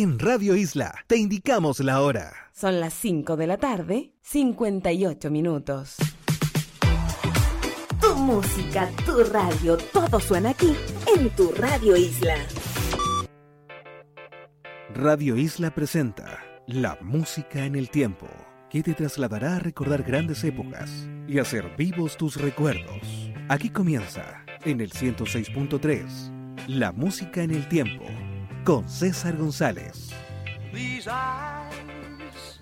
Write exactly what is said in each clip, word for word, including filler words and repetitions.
En Radio Isla te indicamos la hora. Son las cinco de la tarde, cincuenta y ocho minutos. Tu música, tu radio, todo suena aquí en tu Radio Isla. Radio Isla presenta La Música en el Tiempo, que te trasladará a recordar grandes épocas y hacer vivos tus recuerdos. Aquí comienza, en el ciento seis punto tres, La Música en el Tiempo, con César González. These eyes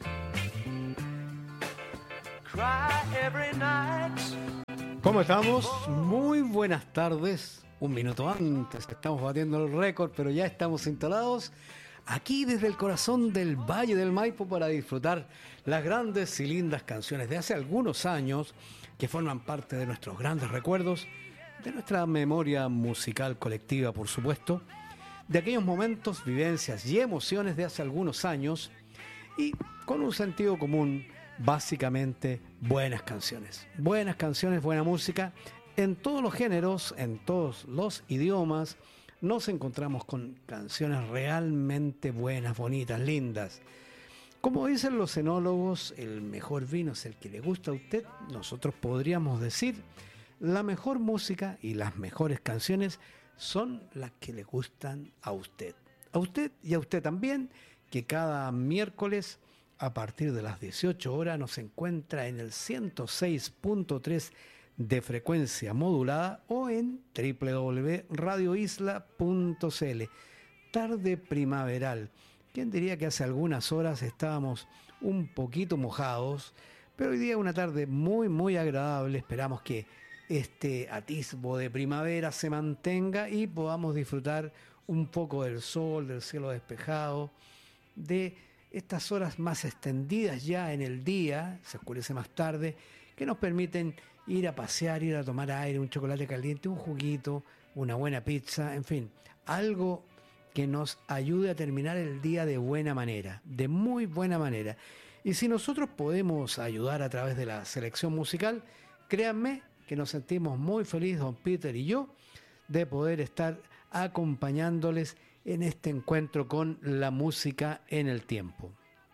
cry every night. ¿Cómo estamos? Muy buenas tardes. Un minuto antes estamos batiendo el récord, pero ya estamos instalados aquí desde el corazón del Valle del Maipo para disfrutar las grandes y lindas canciones de hace algunos años que forman parte de nuestros grandes recuerdos, de nuestra memoria musical colectiva, por supuesto, de aquellos momentos, vivencias y emociones de hace algunos años y con un sentido común, básicamente buenas canciones. Buenas canciones, buena música, en todos los géneros, en todos los idiomas. Nos encontramos con canciones realmente buenas, bonitas, lindas. Como dicen los enólogos, el mejor vino es el que le gusta a usted. Nosotros podríamos decir, la mejor música y las mejores canciones son las que le gustan a usted. A usted y a usted también, que cada miércoles a partir de las dieciocho horas nos encuentra en el ciento seis punto tres de frecuencia modulada o en doble u doble u doble u punto radio isla punto c l. Tarde primaveral. ¿Quién diría que hace algunas horas estábamos un poquito mojados? Pero hoy día una tarde muy, muy agradable. Esperamos que este atisbo de primavera se mantenga y podamos disfrutar un poco del sol, del cielo despejado, de estas horas más extendidas ya en el día, se oscurece más tarde, que nos permiten ir a pasear, ir a tomar aire, un chocolate caliente, un juguito, una buena pizza, en fin, algo que nos ayude a terminar el día de buena manera, de muy buena manera. Y si nosotros podemos ayudar a través de la selección musical, créanme que nos sentimos muy felices, don Peter y yo, de poder estar acompañándoles en este encuentro con la música en el tiempo.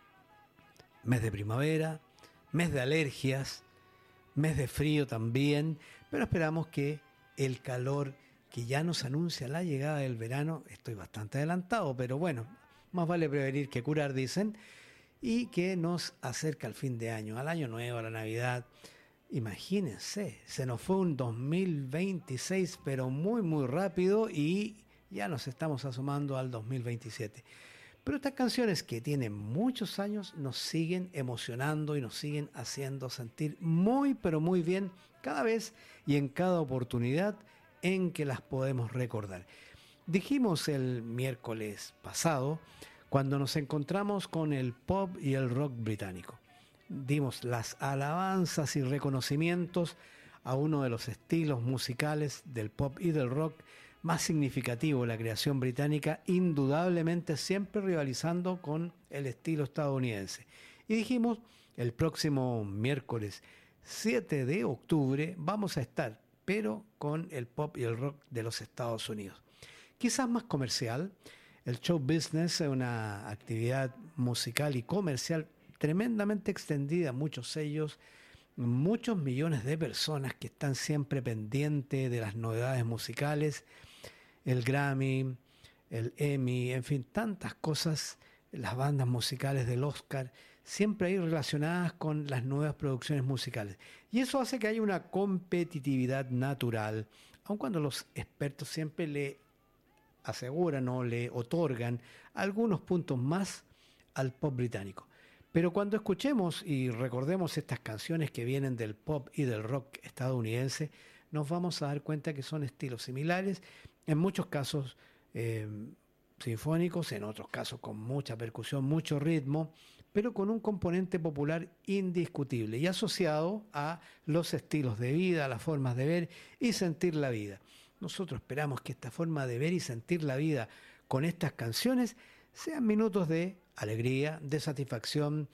Mes de primavera, mes de alergias, mes de frío también, pero esperamos que el calor que ya nos anuncia la llegada del verano, estoy bastante adelantado, pero bueno, más vale prevenir que curar, dicen, y que nos acerca al fin de año, al año nuevo, a la Navidad. Imagínense, se nos fue un dos mil veintiséis, pero muy, muy rápido y ya nos estamos asomando al dos mil veintisiete. Pero estas canciones que tienen muchos años nos siguen emocionando y nos siguen haciendo sentir muy, pero muy bien cada vez y en cada oportunidad en que las podemos recordar. Dijimos el miércoles pasado, cuando nos encontramos con el pop y el rock británico, dimos las alabanzas y reconocimientos a uno de los estilos musicales del pop y del rock más significativo de la creación británica, indudablemente siempre rivalizando con el estilo estadounidense. Y dijimos, el próximo miércoles siete de octubre vamos a estar, pero con el pop y el rock de los Estados Unidos. Quizás más comercial, el show business es una actividad musical y comercial tremendamente extendida, muchos sellos, muchos millones de personas que están siempre pendientes de las novedades musicales, el Grammy, el Emmy, en fin, tantas cosas, las bandas musicales del Oscar, siempre hay relacionadas con las nuevas producciones musicales. Y eso hace que haya una competitividad natural, aun cuando los expertos siempre le aseguran o le otorgan algunos puntos más al pop británico. Pero cuando escuchemos y recordemos estas canciones que vienen del pop y del rock estadounidense, nos vamos a dar cuenta que son estilos similares, en muchos casos eh, sinfónicos, en otros casos con mucha percusión, mucho ritmo, pero con un componente popular indiscutible y asociado a los estilos de vida, a las formas de ver y sentir la vida. Nosotros esperamos que esta forma de ver y sentir la vida con estas canciones sean minutos de alegría, de satisfacción,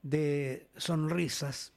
de sonrisas,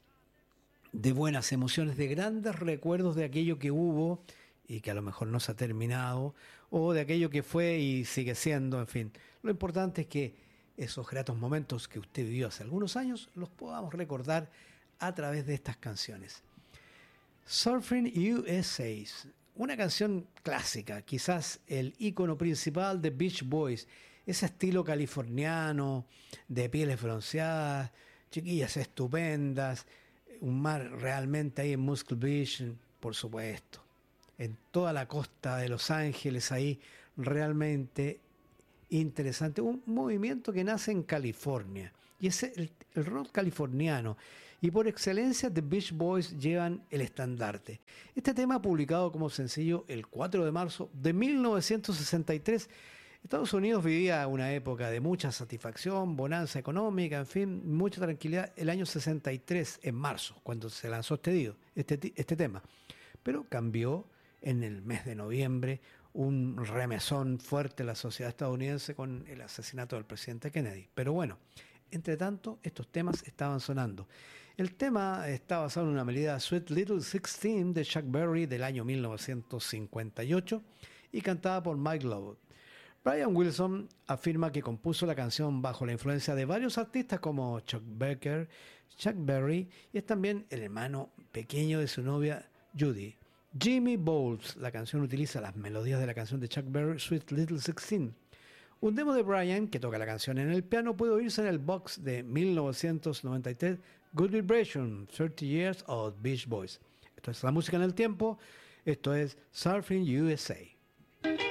de buenas emociones, de grandes recuerdos de aquello que hubo y que a lo mejor no se ha terminado, o de aquello que fue y sigue siendo, en fin. Lo importante es que esos gratos momentos que usted vivió hace algunos años, los podamos recordar a través de estas canciones. Surfing U S A, una canción clásica, quizás el ícono principal de Beach Boys, ese estilo californiano, de pieles bronceadas, chiquillas estupendas, un mar realmente ahí en Muscle Beach, por supuesto, en toda la costa de Los Ángeles, ahí realmente interesante, un movimiento que nace en California, y es el, el rock californiano, y por excelencia The Beach Boys llevan el estandarte. Este tema, publicado como sencillo el cuatro de marzo de mil novecientos sesenta y tres, Estados Unidos vivía una época de mucha satisfacción, bonanza económica, en fin, mucha tranquilidad. El año sesenta y tres, en marzo, cuando se lanzó este, tío, este, este tema. Pero cambió en el mes de noviembre, un remesón fuerte en la sociedad estadounidense con el asesinato del presidente Kennedy. Pero bueno, entre tanto, estos temas estaban sonando. El tema está basado en una melodía Sweet Little Sixteen de Chuck Berry del año mil novecientos cincuenta y ocho y cantada por Mike Love. Brian Wilson afirma que compuso la canción bajo la influencia de varios artistas como Chuck Becker, Chuck Berry, y es también el hermano pequeño de su novia Judy. Jimmy Bowles, la canción utiliza las melodías de la canción de Chuck Berry, Sweet Little Sixteen. Un demo de Brian, que toca la canción en el piano, puede oírse en el box de mil novecientos noventa y tres, Good Vibration, thirty years of Beach Boys. Esto es la música en el tiempo, esto es Surfing U S A.